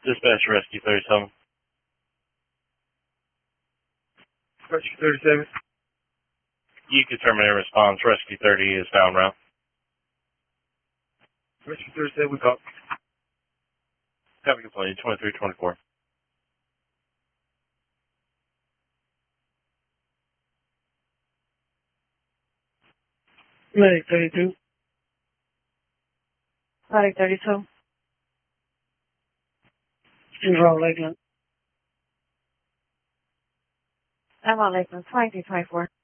Dispatch Rescue 37. Rescue 37. You can terminate response. Rescue 30 is bound route. Rescue 37, we call. Copy complete. 2324. Medic 32. Medic 32. General Lakeland. I'm on Lakeland 2324.